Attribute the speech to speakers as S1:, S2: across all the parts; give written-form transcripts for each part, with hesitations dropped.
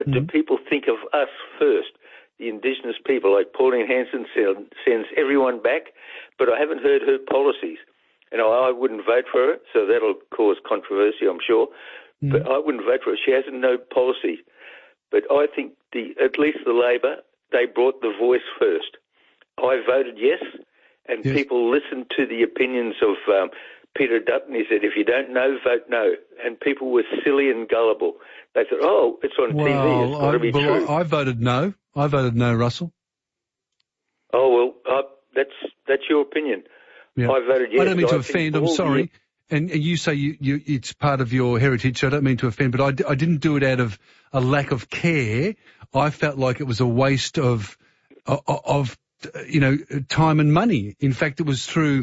S1: do people think of us first, the Indigenous people? Like Pauline Hanson sends everyone back, but I haven't heard her policies. And I wouldn't vote for her, so that'll cause controversy, I'm sure. But I wouldn't vote for her. She has no policy. But I think at least the Labor, they brought the voice first. I voted yes, and people listened to the opinions of Peter Dutton. He said, if you don't know, vote no. And people were silly and gullible. They thought, oh, it's on TV, it's got to be true.
S2: I voted no. I voted no, Russell.
S1: Oh, well, that's your opinion.
S2: Yeah.
S1: I voted yes.
S2: I don't mean to offend, I'm sorry. And you say it's part of your heritage, so I don't mean to offend, but I didn't do it out of a lack of care. I felt like it was a waste of time and money. In fact, it was through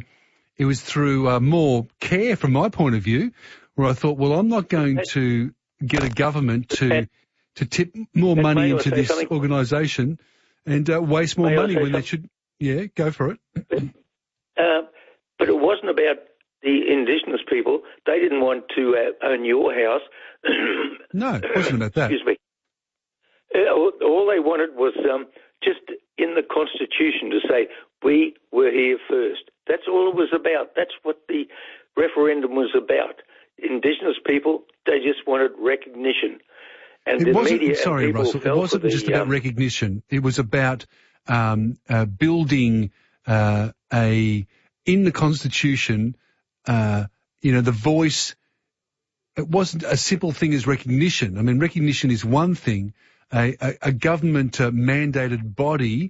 S2: more care from my point of view, where I thought, well, I'm not going to get a government to tip more money into this organisation and waste more money when they should. Yeah, go for it.
S1: But it wasn't about the Indigenous people. They didn't want to own your house.
S2: No, it wasn't about that.
S1: Excuse me. All they wanted was just in the Constitution to say, we were here first. That's all it was about. That's what the referendum was about. Indigenous people, they just wanted recognition. And
S2: it wasn't, sorry, Russell, it wasn't just about recognition. It was about building in the Constitution, the voice. It wasn't a simple thing as recognition. I mean, recognition is one thing. A government mandated body,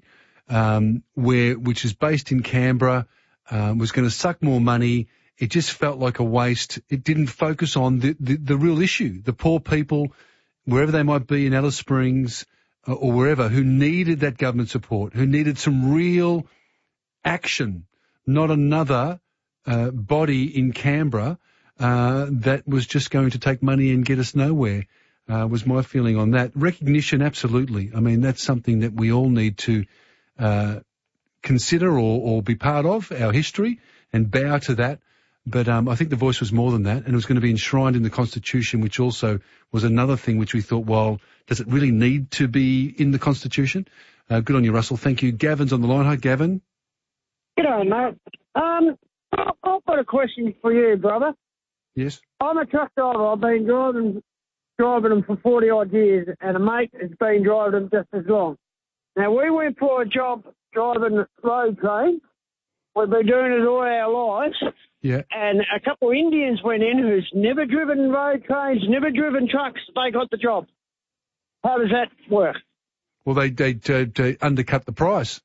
S2: which is based in Canberra, was going to suck more money. It just felt like a waste. It didn't focus on the real issue, the poor people, wherever they might be in Alice Springs or wherever, who needed that government support, who needed some real action, not another body in Canberra that was just going to take money and get us nowhere, was my feeling on that. Recognition, absolutely. I mean, that's something that we all need to consider or be part of, our history, and bow to that. But I think the voice was more than that, and it was going to be enshrined in the Constitution, which also was another thing which we thought, well, does it really need to be in the Constitution? Good on you, Russell. Thank you. Gavin's on the line. Hi, Gavin.
S3: G'day, mate. I've got a question for you, brother.
S2: Yes?
S3: I'm a truck driver. I've been driving them for 40-odd years, and a mate has been driving them just as long. Now, we went for a job driving road trains. We've been doing it all our lives.
S2: Yeah.
S3: And a couple of Indians went in who's never driven road trains, never driven trucks. They got the job. How does that work?
S2: Well, they undercut the price.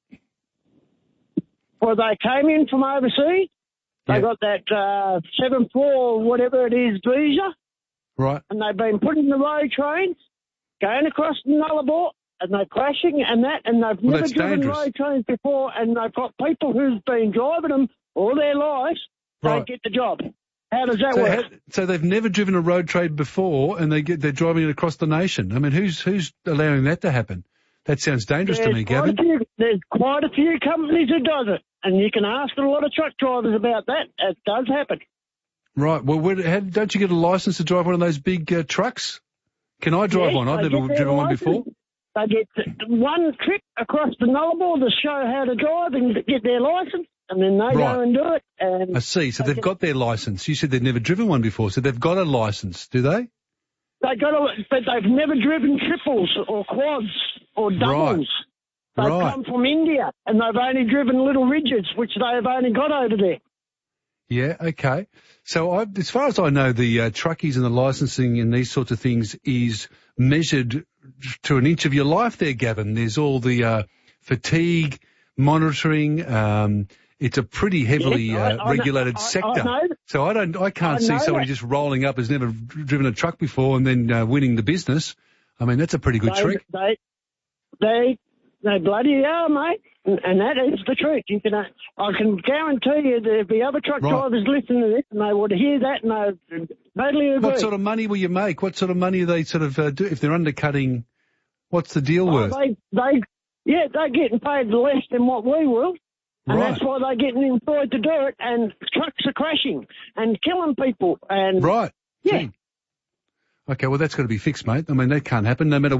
S3: Well, they came in from overseas. They got that 7-4, whatever it is, visa.
S2: Right.
S3: And they've been put in the road trains, going across the Nullarbor, and they're crashing and that, and they've never driven road trains before, and they've got people who's been driving them all their lives, don't get the job. How does that work?
S2: So they've never driven a road train before, and they're driving it across the nation. I mean, who's allowing that to happen? That sounds dangerous to me, Gavin.
S3: There's quite a few companies who does it, and you can ask a lot of truck drivers about that. It does happen.
S2: Right. Well, don't you get a license to drive one of those big trucks? Can I drive one? I've never driven one before.
S3: They get one trip across the Nullarbor to show how to drive and get their license, and then they go and do it. And
S2: I see. So they've got their license. You said they've never driven one before, so they've got a license, do they?
S3: But they've never driven triples or quads or doubles. They've come from India, and they've only driven little ridges, which they've only got over there.
S2: Yeah, okay. So as far as I know, the truckies and the licensing and these sorts of things is measured to an inch of your life there, Gavin. There's all the fatigue monitoring. It's a pretty heavily regulated sector. So I can't see somebody just rolling up who's never driven a truck before and then winning the business. I mean, that's a pretty good trick.
S3: They bloody are, mate. And that is the truth. I can guarantee you there'll be other truck drivers listening to this, and they would hear that, and they totally agree.
S2: What sort of money will you make? What sort of money do they sort of do if they're undercutting? What's the deal worth?
S3: They're getting paid less than what we will, and that's why they're getting employed to do it. And trucks are crashing and killing people. And
S2: right.
S3: Yeah.
S2: Gee. Okay. Well, that's got to be fixed, mate. I mean, that can't happen no matter